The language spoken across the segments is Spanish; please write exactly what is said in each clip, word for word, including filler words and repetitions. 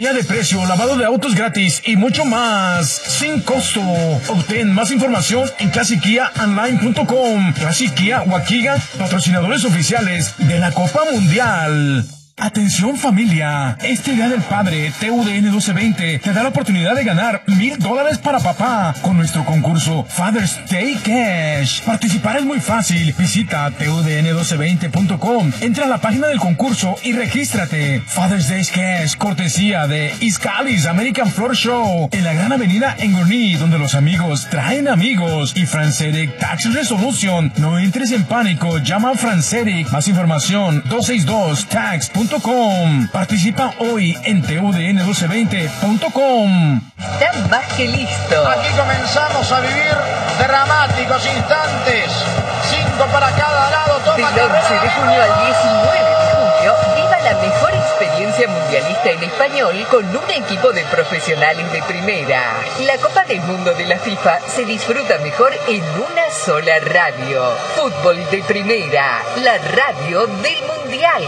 Día de precio, lavado de autos gratis y mucho más, sin costo. Obtén más información en classic kia online punto com. Classic Kia Huaquiga, patrocinadores oficiales de la Copa Mundial. Atención familia, este Día del Padre, T U D N doce veinte te da la oportunidad de ganar mil dólares para papá con nuestro concurso Father's Day Cash. Participar es muy fácil, visita T U D N doce veinte punto com, entra a la página del concurso y regístrate. Father's Day Cash, cortesía de Iscalis American Floor Show, en la Gran Avenida en Gurnee, donde los amigos traen amigos. Y Franceric Tax Resolution, no entres en pánico, llama a Franceric, más información dos seis dos tax punto com. Participa hoy en T U D N doce veinte punto com. Está más que listo. Aquí comenzamos a vivir dramáticos instantes. Cinco para cada lado. Toma Del once de junio al diecinueve de julio, viva la mejor experiencia mundialista en español con un equipo de profesionales de primera. La Copa del Mundo de la FIFA se disfruta mejor en una sola radio. Fútbol de primera, la radio del Mundial.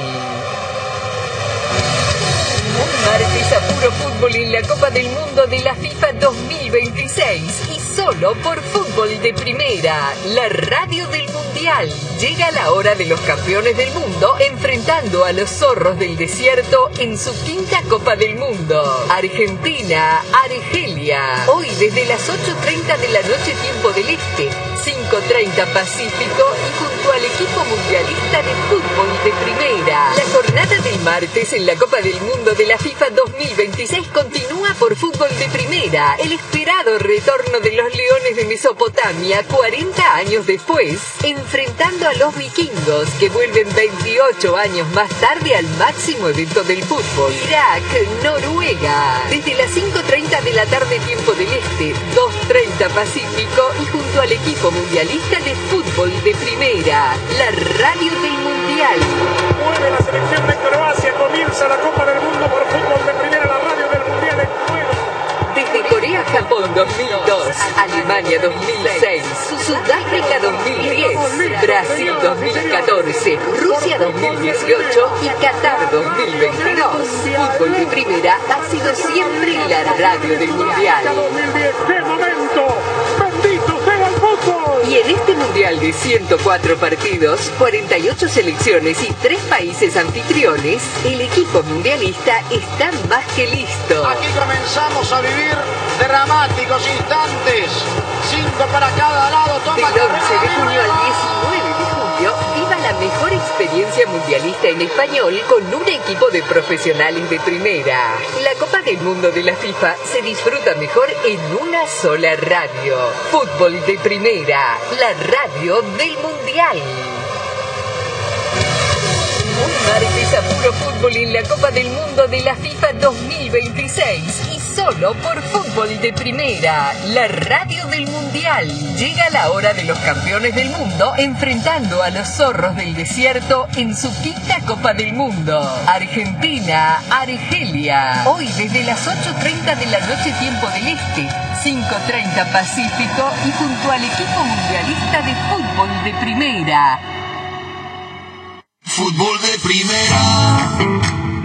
Un martes a puro fútbol en la Copa del Mundo de la FIFA dos mil veintiséis y solo por Fútbol de Primera, la radio del Mundial. Llega la hora de los campeones del mundo enfrentando a los zorros del desierto en su quinta Copa del Mundo. Argentina, Argelia. Hoy desde las ocho treinta de la noche tiempo del Este, cinco treinta Pacífico y junto al equipo mundialista de Fútbol de Primera. La jornada del martes en la Copa del Mundo de la FIFA dos mil veintiséis continúa por Fútbol de Primera, el esperado retorno de los Leones de Mesopotamia cuarenta años después, enfrentando a los vikingos que vuelven veintiocho años más tarde al máximo evento del fútbol. Irak, Noruega, desde las cinco treinta de la tarde tiempo del Este, dos treinta Pacífico y junto al equipo mundialista de Fútbol de Primera, la radio del Mundial. Vuelve la selección de Croacia, comienza la Copa del Mundo por Fútbol de Primera, la radio del Mundial en juego. Desde Corea-Japón dos mil dos, Alemania dos mil seis, Sudáfrica dos mil diez, Brasil dos mil catorce, Rusia dos mil dieciocho y Qatar dos mil veintidós. Fútbol de Primera ha sido siempre la radio del Mundial. ¡Qué momento! ¡Bendito sea el fútbol! Y en este Mundial de ciento cuatro partidos, cuarenta y ocho selecciones y tres países anfitriones, el equipo mundialista está más que listo. Aquí comenzamos a vivir dramáticos instantes. Cinco para cada lado. Toma Del once de junio al diecinueve de julio, viva la mejor experiencia mundialista en español con un equipo de profesionales de primera. La Copa del Mundo de la FIFA se disfruta mejor en una sola radio. Fútbol de Primera, la radio del Mundial. Un martes a puro fútbol en la Copa del Mundo de la FIFA dos mil veintiséis y solo por Fútbol de Primera, la radio del Mundial. Llega la hora de los campeones del mundo enfrentando a los zorros del desierto en su quinta Copa del Mundo. Argentina, Argelia. Hoy desde las ocho treinta de la noche tiempo del Este, cinco treinta Pacífico y junto al equipo mundialista de Fútbol de Primera. Fútbol de Primera.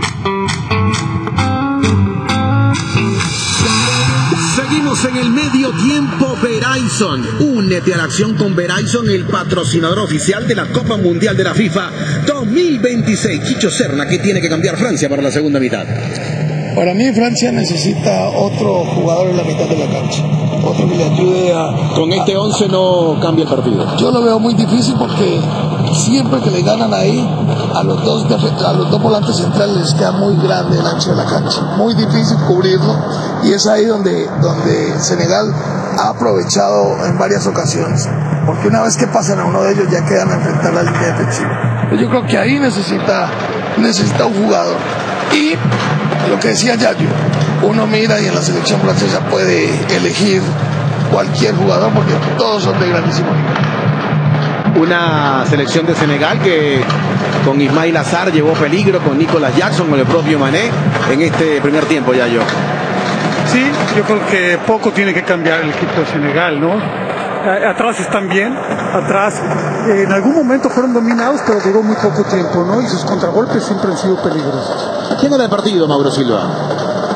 Seguimos en el medio tiempo Verizon. Únete a la acción con Verizon, el patrocinador oficial de la Copa Mundial de la FIFA dos mil veintiséis. Chicho Serna, ¿qué tiene que cambiar Francia para la segunda mitad? Para mí Francia necesita otro jugador en la mitad de la cancha, otro que le ayude a... Con este once no cambia el partido. Yo lo veo muy difícil porque siempre que le ganan ahí, a los dos, a los dos volantes centrales les queda muy grande el ancho de la cancha. Muy difícil cubrirlo y es ahí donde, donde Senegal ha aprovechado en varias ocasiones. Porque una vez que pasan a uno de ellos ya quedan a enfrentar la línea defensiva. Yo creo que ahí necesita, necesita un jugador. Y lo que decía Yayo, uno mira y en la selección francesa puede elegir cualquier jugador porque todos son de grandísimo nivel. Una selección de Senegal que con Ismail Azar llevó peligro, con Nicolas Jackson, con el propio Mané en este primer tiempo, Yayo. Sí, yo creo que poco tiene que cambiar el equipo de Senegal, ¿no? Atrás están bien, atrás eh, en algún momento fueron dominados, pero duró muy poco tiempo, ¿no? Y sus contragolpes siempre han sido peligrosos. ¿A quién era el partido, Mauro Silva?